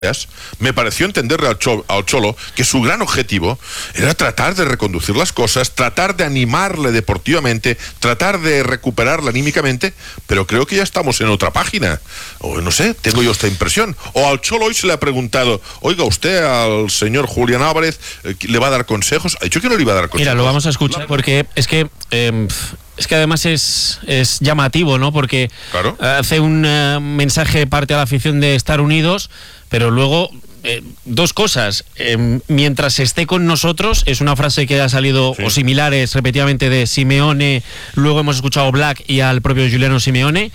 me pareció entenderle al Cholo que su gran objetivo era tratar de reconducir las cosas, tratar de animarle deportivamente, tratar de recuperarle anímicamente, pero creo que ya estamos en otra página, o no sé, tengo yo esta impresión. O al Cholo hoy se le ha preguntado, oiga, usted al señor Julián Álvarez le va a dar consejos. Ha dicho que no le iba a dar consejos. Mira, lo vamos a escuchar porque es que además es llamativo, ¿no? Porque claro, hace un mensaje parte a la afición de estar unidos, pero luego dos cosas. Mientras esté con nosotros, es una frase que ha salido, sí, o similares repetidamente de Simeone, luego hemos escuchado a Black y al propio Giuliano Simeone,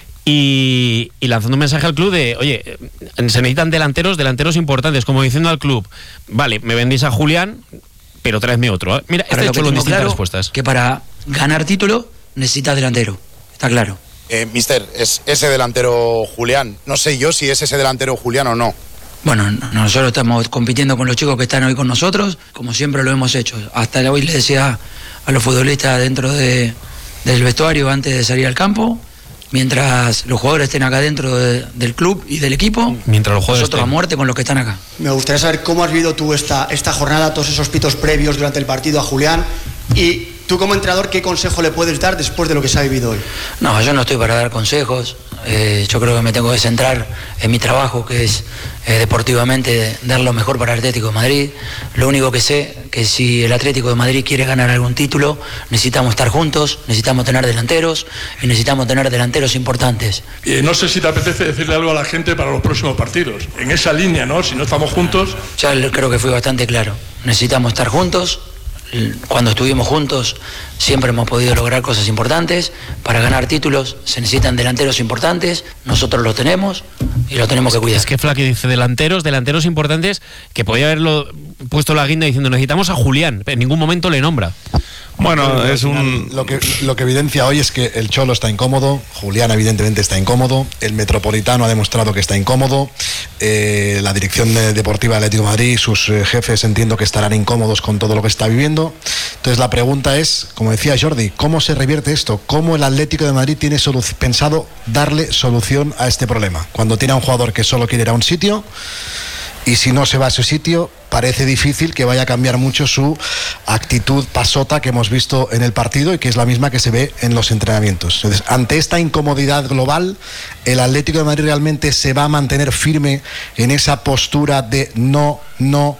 y lanzando un mensaje al club de, oye, se necesitan delanteros importantes, como diciendo al club, vale, me vendéis a Julián, pero traedme otro. Mira, este hecho en distintas respuestas. Que para ganar título necesitas delantero, está claro. Mister, ¿es ese delantero Julián? No sé yo si es ese delantero Julián o no. Bueno, nosotros estamos compitiendo con los chicos que están hoy con nosotros, como siempre lo hemos hecho. Hasta hoy le decía a los futbolistas dentro del vestuario antes de salir al campo, mientras los jugadores estén acá dentro del club y del equipo, mientras los jugadores nosotros a muerte con los que están acá. Me gustaría saber cómo has vivido tú esta jornada, todos esos pitos previos durante el partido a Julián, y tú como entrenador, ¿qué consejo le puedes dar después de lo que se ha vivido hoy? No, yo no estoy para dar consejos. Yo creo que me tengo que centrar en mi trabajo, que es deportivamente dar lo mejor para el Atlético de Madrid. Lo único que sé que si el Atlético de Madrid quiere ganar algún título, necesitamos estar juntos, necesitamos tener delanteros y necesitamos tener delanteros importantes. No sé si te apetece decirle algo a la gente para los próximos partidos. En esa línea, ¿no? Si no estamos juntos. Ya creo que fui bastante claro. Necesitamos estar juntos. Cuando estuvimos juntos siempre hemos podido lograr cosas importantes. Para ganar títulos se necesitan delanteros importantes, nosotros los tenemos y los tenemos que cuidar. Es que Flaky dice delanteros importantes, que podía haberlo puesto la guinda diciendo necesitamos a Julián, en ningún momento le nombra. Bueno, es lo que evidencia hoy es que el Cholo está incómodo, Julián evidentemente está incómodo, el Metropolitano ha demostrado que está incómodo, la dirección deportiva del Atlético de Madrid, sus jefes entiendo que estarán incómodos con todo lo que está viviendo. Entonces la pregunta es, como decía Jordi, ¿cómo se revierte esto? ¿Cómo el Atlético de Madrid tiene pensado darle solución a este problema? Cuando tiene a un jugador que solo quiere ir a un sitio, y si no se va a ese sitio, parece difícil que vaya a cambiar mucho su actitud pasota que hemos visto en el partido y que es la misma que se ve en los entrenamientos. Entonces, ante esta incomodidad global, ¿el Atlético de Madrid realmente se va a mantener firme en esa postura de no y no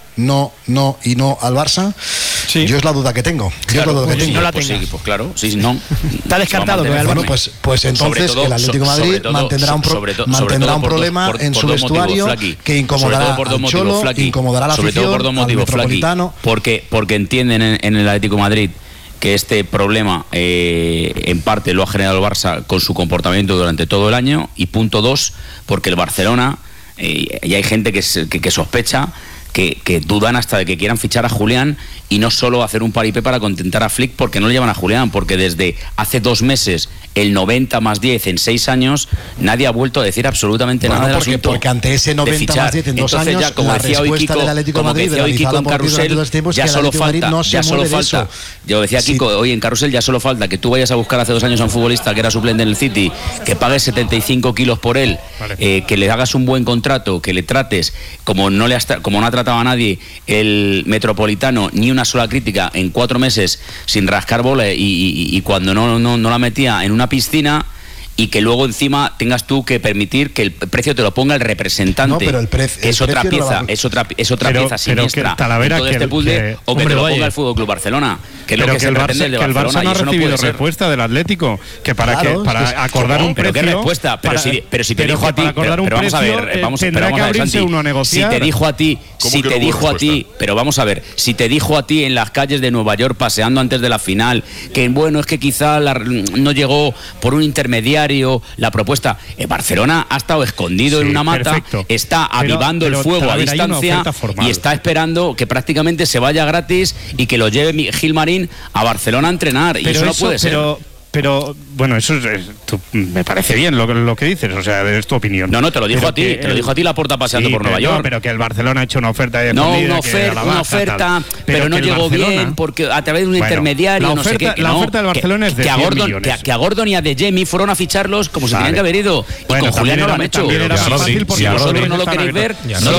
al Barça? Sí. Yo es la duda que tengo. No la tengo. Sí, pues claro, sí, no. Está descartado. Bueno, pues entonces el Atlético de Madrid mantendrá un problema en su vestuario que incomodará al Cholo, incomodará a la afición, por dos motivos, Flaky, porque entienden en el Atlético de Madrid que este problema en parte lo ha generado el Barça con su comportamiento durante todo el año, y punto dos, porque el Barcelona, y hay gente que sospecha que dudan hasta de que quieran fichar a Julián y no solo hacer un paripé para contentar a Flick, porque no le llevan a Julián, porque desde hace 2 meses el 90 más 10 en 6 años nadie ha vuelto a decir absolutamente nada del asunto. Porque ante ese 90 más 10 en 2 años, ya, como la decía hoy respuesta Kiko, del Atlético de Madrid, decía hoy Kiko en Carrusel, ya solo falta, yo decía Kiko hoy en Carrusel, ya solo falta que tú vayas a buscar hace 2 años a un futbolista que era suplente en el City, que pagues 75 kilos por él, vale, que le hagas un buen contrato, que le trates como no ha tratado a nadie el Metropolitano, ni una sola crítica en 4 meses sin rascar bola, y cuando no la metía en una piscina, y que luego encima tengas tú que permitir que el precio te lo ponga el representante. No, pero el precio es otra pieza, es otra pieza siniestra. Talavera, en todo este puzzle, o que te lo ponga el Fútbol Club Barcelona, que es lo que se pretende el de Barcelona. Que el Barça no ha recibido respuesta del Atlético, que para acordar un precio. Pero qué respuesta, pero si te dijo a ti, pero vamos a ver, tendrá que abrirse uno a negociar. Si te dijo a ti, pero vamos a ver, si te dijo a ti en las calles de Nueva York paseando antes de la final, que bueno, es que quizá no llegó por un intermediario la propuesta, Barcelona ha estado escondido en una mata, perfecto, está avivando el fuego a distancia y está esperando que prácticamente se vaya gratis y que lo lleve Gilmarín a Barcelona a entrenar, y eso no puede ser. Pero bueno, eso me parece bien lo que dices, o sea, es tu opinión. No, te lo dijo a ti, Laporta paseando por Nueva York. No, pero que el Barcelona ha hecho una oferta de una oferta, pero no llegó bien porque a través de un intermediario, no sé qué. La oferta del Barcelona es de 100 millones. Que a Gordon y a De Jemi fueron a ficharlos como se tenían que haber ido. Y con Julián no lo han hecho. Era más fácil porque vosotros no lo queréis ver.